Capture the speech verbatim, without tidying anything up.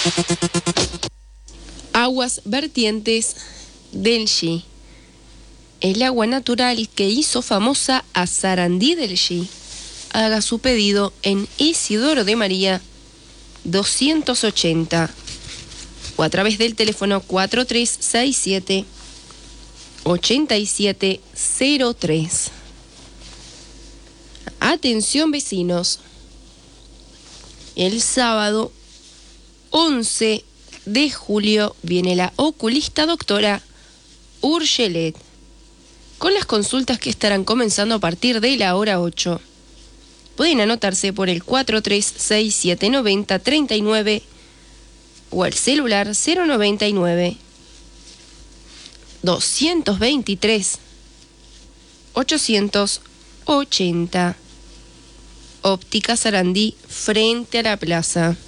Aguas vertientes del G. El agua natural que hizo famosa a Sarandí del G. Haga su pedido en Isidoro de María doscientos ochenta o a través del teléfono cuatro tres seis siete, ocho siete cero tres. Atención vecinos, el sábado once de julio viene la oculista doctora Urgelet con las consultas que estarán comenzando a partir de la hora ocho. Pueden anotarse por el cuatro tres seis siete nueve cero tres nueve o el celular cero noventa y nueve, doscientos veintitrés, ochocientos ochenta. Óptica Sarandí frente a la plaza.